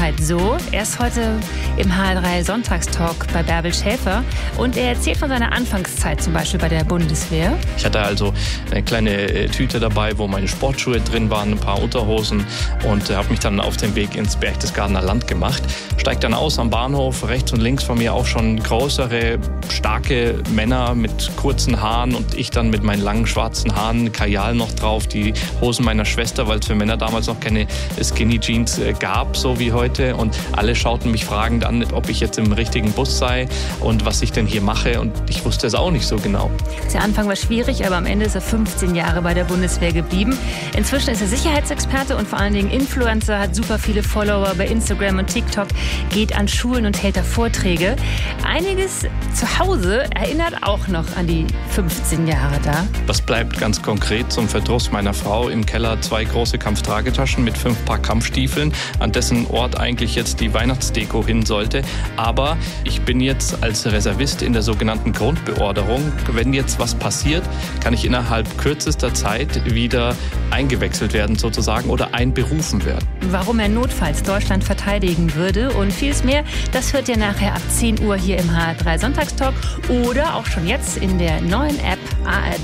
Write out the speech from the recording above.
Sicherheit so. Er ist heute im HR3 Sonntagstalk bei Bärbel Schäfer und er erzählt von seiner Anfangszeit, zum Beispiel bei der Bundeswehr. Ich hatte also eine kleine Tüte dabei, wo meine Sportschuhe drin waren, ein paar Unterhosen und habe mich dann auf den Weg ins Berchtesgadener Land gemacht. Steig dann aus am Bahnhof, rechts und links von mir auch schon größere, starke Männer mit kurzen Haaren und ich dann mit meinen langen schwarzen Haaren, Kajal noch drauf, die Hosen meiner Schwester, weil es für Männer damals noch keine Skinny Jeans gab, so wie heute. Und alle schauten mich fragend an, ob ich jetzt im richtigen Bus sei und was ich denn hier mache. Und ich wusste es auch nicht so genau. Der Anfang war schwierig, aber am Ende ist er 15 Jahre bei der Bundeswehr geblieben. Inzwischen ist er Sicherheitsexperte und vor allen Dingen Influencer, hat super viele Follower bei Instagram und TikTok, geht an Schulen und hält da Vorträge. Einiges zu Hause erinnert auch noch an die 15 Jahre da. Das bleibt ganz konkret zum Verdruss meiner Frau im Keller 2 große Kampftragetaschen mit 5 Paar Kampfstiefeln, an dessen Ort eigentlich jetzt die Weihnachtsdeko hin sollte. Aber ich bin jetzt als Reservist in der sogenannten Grundbeorderung. Wenn jetzt was passiert, kann ich innerhalb kürzester Zeit wieder eingewechselt werden sozusagen oder einberufen werden. Warum er notfalls Deutschland verteidigen würde und vieles mehr, das hört ihr nachher ab 10 Uhr hier im HR3 Sonntagstalk oder auch schon jetzt in der neuen App ARD